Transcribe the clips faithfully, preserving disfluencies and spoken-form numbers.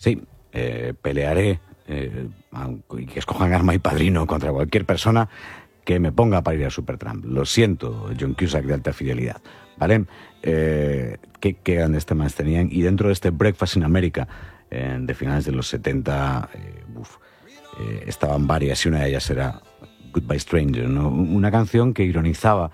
Sí, eh, pelearé, eh, y que escojan arma y padrino contra cualquier persona que me ponga a parir a Supertramp. Lo siento, John Cusack de Alta Fidelidad, ¿vale? Eh, qué, qué grandes temas tenían. Y dentro de este Breakfast in America, eh, de finales de los setenta, eh, uf, eh, estaban varias, y una de ellas era Goodbye Stranger, ¿no? Una canción que ironizaba,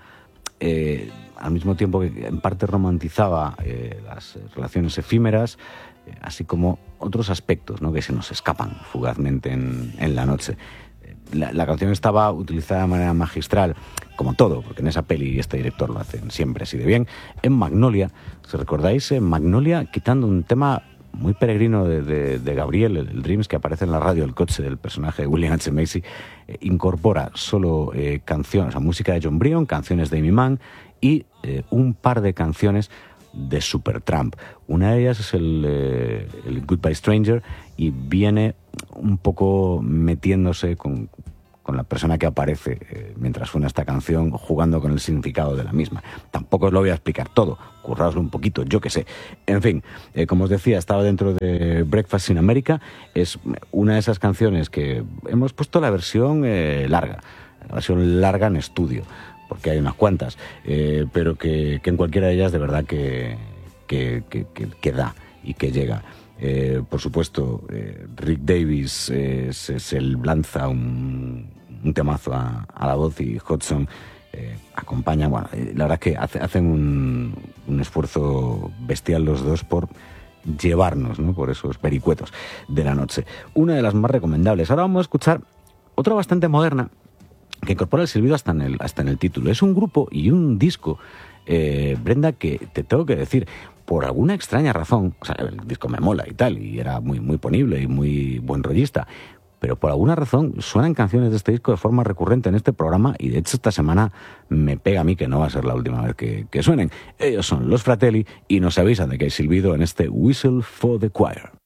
eh, al mismo tiempo que en parte romantizaba eh, las relaciones efímeras, eh, así como otros aspectos, ¿no?, que se nos escapan fugazmente en, en la noche. La, la canción estaba utilizada de manera magistral, como todo, porque en esa peli este director lo hacen siempre así de bien. En Magnolia, si recordáis, en Magnolia, quitando un tema muy peregrino de, de, de Gabriel, el, el Dreams, que aparece en la radio, el coche del personaje de William H. Macy, eh, incorpora solo eh, canciones, o sea, música de John Bryan, canciones de Amy Mann y eh, un par de canciones de Supertramp. Una de ellas es el, eh, el Goodbye Stranger, y viene un poco metiéndose con, con la persona que aparece eh, mientras suena esta canción, jugando con el significado de la misma. Tampoco os lo voy a explicar todo, curraoslo un poquito, yo qué sé. En fin, eh, como os decía, estaba dentro de Breakfast in America. Es una de esas canciones que hemos puesto la versión eh, larga, la versión larga en estudio, porque hay unas cuantas, eh, pero que, que en cualquiera de ellas de verdad que, que, que, que, que da y que llega. Eh, por supuesto, eh, Rick Davies eh, se, se lanza un, un temazo a, a la voz, y Hudson eh, acompaña. Bueno, eh, la verdad es que hace, hacen un, un esfuerzo bestial los dos por llevarnos, ¿no?, por esos vericuetos de la noche. Una de las más recomendables. Ahora vamos a escuchar otra bastante moderna, que incorpora el silbido hasta en el, hasta en el título. Es un grupo y un disco, eh, Brenda, que te tengo que decir, por alguna extraña razón, o sea, el disco me mola y tal, y era muy, muy ponible y muy buen rollista, pero por alguna razón suenan canciones de este disco de forma recurrente en este programa, y de hecho esta semana me pega a mí que no va a ser la última vez que, que suenen. Ellos son Los Fratelli, y nos avisan de que hay silbido en este Whistle for the Choir.